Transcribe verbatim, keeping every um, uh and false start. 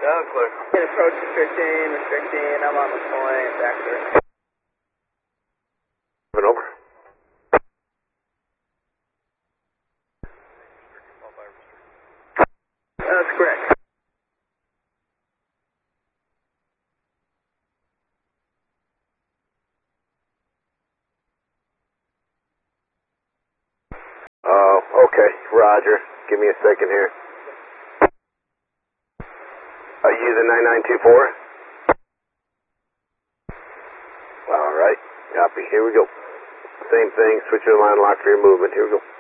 Down clear. Get approach restricting, restricting, I'm on the point, back there. Over. That's correct. Oh, okay, Roger. Give me a second here. Are you the nine nine two four? Alright, copy. Here we go. Same thing, switch your line lock for your movement. Here we go.